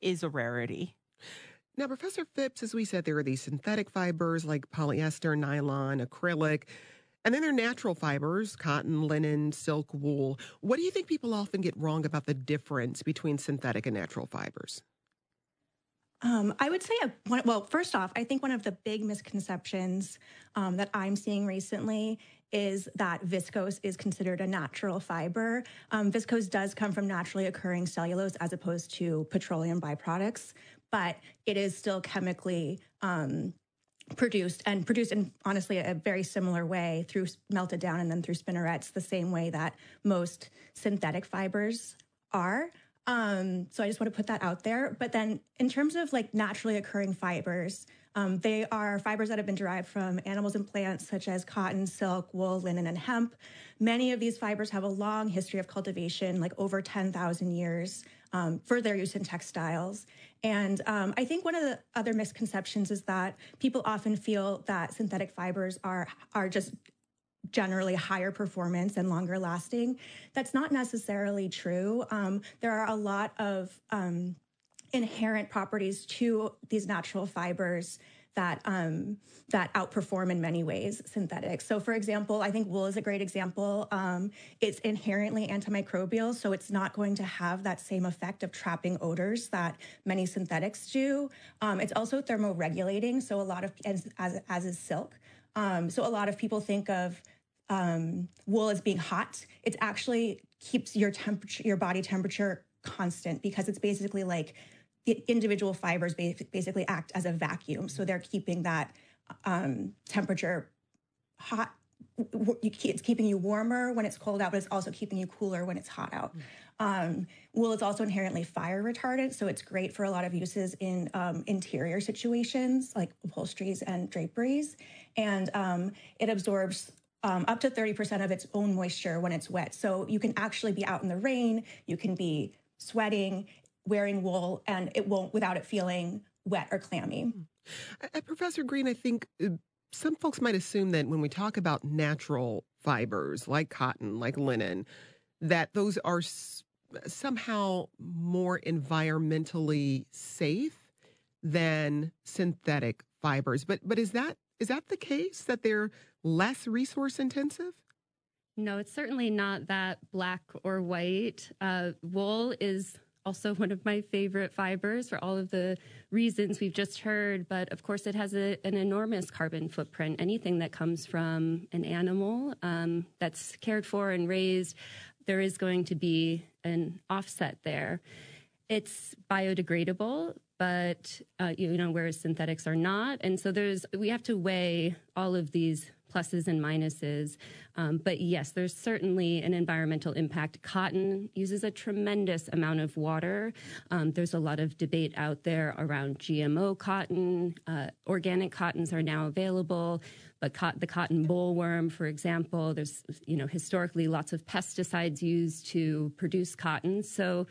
is a rarity. Now, Professor Phipps, as we said, there are these synthetic fibers like polyester, nylon, acrylic, and then there are natural fibers, cotton, linen, silk, wool. What do you think people often get wrong about the difference between synthetic and natural fibers? I would say, well, first off, I think one of the big misconceptions that I'm seeing recently is that viscose is considered a natural fiber. Viscose does come from naturally occurring cellulose as opposed to petroleum byproducts, but it is still chemically produced in honestly a very similar way through melted down and then through spinnerets, the same way that most synthetic fibers are. So I just want to put that out there. But then in terms of like naturally occurring fibers, they are fibers that have been derived from animals and plants such as cotton, silk, wool, linen, and hemp. Many of these fibers have a long history of cultivation, like over 10,000 years, for their use in textiles. And I think one of the other misconceptions is that people often feel that synthetic fibers are just generally higher performance and longer lasting. That's not necessarily true. There are a lot of inherent properties to these natural fibers that outperform in many ways synthetics. So for example, I think wool is a great example. It's inherently antimicrobial, so it's not going to have that same effect of trapping odors that many synthetics do. It's also thermoregulating, so a lot of, as is silk. So a lot of people think of wool as being hot. It actually keeps your body temperature constant because it's basically like the individual fibers basically act as a vacuum. So they're keeping that temperature hot. It's keeping you warmer when it's cold out, but it's also keeping you cooler when it's hot out. Wool is also inherently fire retardant, so it's great for a lot of uses in interior situations like upholsteries and draperies. And it absorbs up to 30% of its own moisture when it's wet. So you can actually be out in the rain, you can be sweating, wearing wool, and it won't, without it feeling wet or clammy. Professor Green, I think some folks might assume that when we talk about natural fibers like cotton, like linen, that those are somehow more environmentally safe than synthetic fibers. But is that the case, that they're less resource intensive? No, it's certainly not that black or white. Wool is also one of my favorite fibers for all of the reasons we've just heard. But of course, it has an enormous carbon footprint. Anything that comes from an animal that's cared for and raised, there is going to be an offset there. It's biodegradable, but whereas synthetics are not. And so we have to weigh all of these pluses and minuses. But yes, there's certainly an environmental impact. Cotton uses a tremendous amount of water. There's a lot of debate out there around GMO cotton. Organic cottons are now available, but the cotton bollworm, for example, there's historically lots of pesticides used to produce cotton. So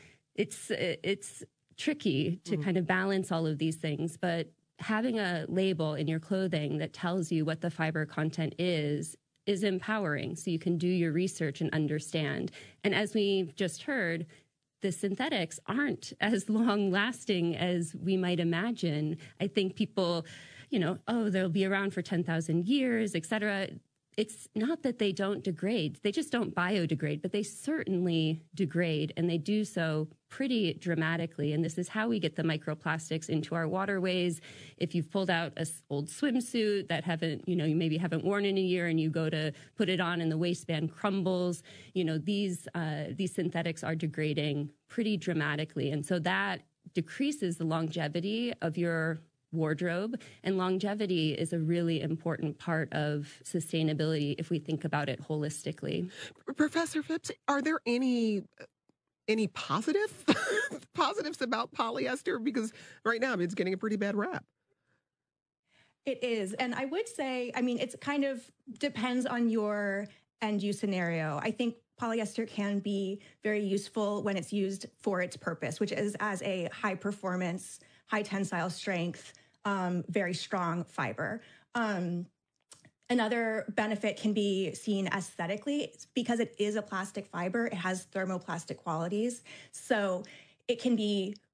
it's tricky to kind of balance all of these things, but having a label in your clothing that tells you what the fiber content is empowering, so you can do your research and understand. And as we've just heard, the synthetics aren't as long lasting as we might imagine. I think people, they'll be around for 10,000 years, et cetera. It's not that they don't degrade. They just don't biodegrade, but they certainly degrade, and they do so pretty dramatically. And this is how we get the microplastics into our waterways. If you've pulled out an old swimsuit that you maybe haven't worn in a year, and you go to put it on and the waistband crumbles, these synthetics are degrading pretty dramatically. And so that decreases the longevity of your wardrobe, and longevity is a really important part of sustainability if we think about it holistically. Professor Phipps, are there any positives about polyester? Because right now it's getting a pretty bad rap. It is. And I would say, it's kind of depends on your end use scenario. I think polyester can be very useful when it's used for its purpose, which is as a high performance, high tensile strength, very strong fiber. Another benefit can be seen aesthetically. Because it is a plastic fiber, it has thermoplastic qualities. So it can be